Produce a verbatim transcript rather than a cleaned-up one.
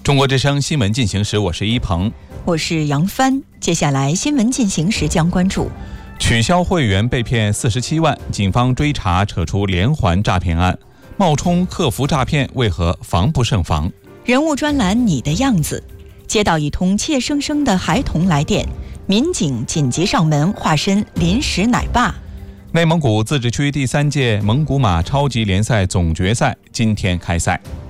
中国之声新闻进行时，我是一鹏， 我是杨帆。接下来新闻进行时将关注： 取消会员被骗四十七万，警方追查扯出连环诈骗案；冒充客服诈骗，为何防不胜防？ 人物专栏你的样子，接到一通怯生生的孩童来电，民警紧急上门，化身临时奶爸。 内蒙古自治区第三届蒙古马超级联赛总决赛今天开赛。